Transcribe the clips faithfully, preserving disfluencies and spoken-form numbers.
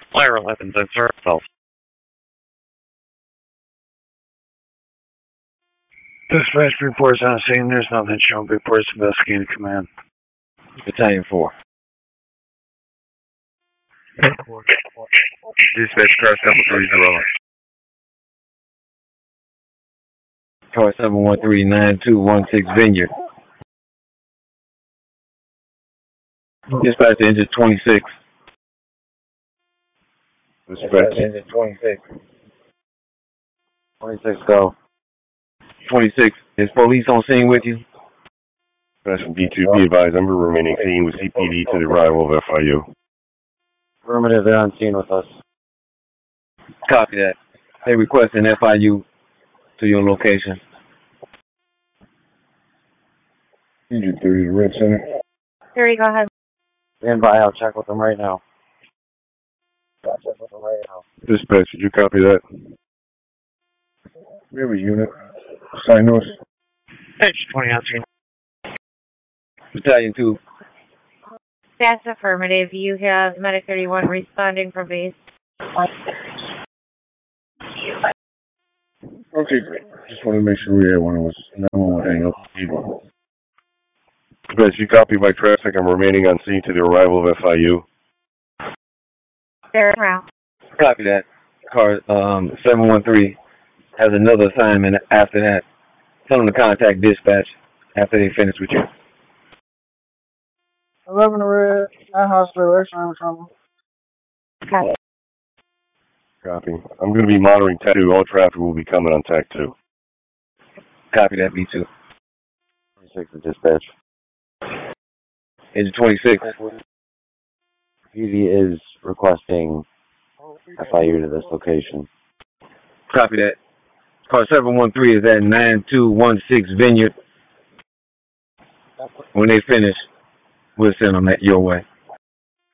Fire eleven, insert itself. Dispatch reports on scene. There's nothing shown. Reports investigating command. Battalion four. Dispatch car seven three zero. Car seven one three nine two one six Vineyard. Dispatch to engine twenty-six. Dispatch to engine twenty-six. twenty-six go. twenty-six. Is police on scene with you? Dispatch from D two, be advised, number remaining scene with C P D to the arrival of F I U. Affirmative, they're on scene with us. Copy that. They request an F I U to your location. Engine thirty to Red Center. Terry, go ahead. Stand by, I'll check with them right now. I'll check with them right now. Dispatch, did you copy that? We have a unit. Sign to us. Page twenty on scene. Battalion two. That's affirmative. You have Medic thirty-one responding from base. Okay, great. Just wanted to make sure we had one. It was nine one one hang up. Dispatch, you copy my traffic. I'm remaining on scene to the arrival of F I U. They're around. Copy that. Car um seven one three has another assignment after that. Tell them to contact dispatch after they finish with you. eleven red, that house direction from. Copy. Copy. I'm going to be monitoring T A C two. All traffic will be coming on T A C two. Copy that, B two. twenty-six to dispatch. Engine twenty-six. P D is requesting F I U to this location. Copy that. Car seven one three is at nine two one six Vineyard. When they finish, we'll send them your way.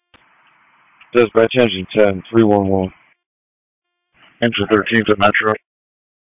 Dispatch engine ten, three one one. Engine thirteen to Metro.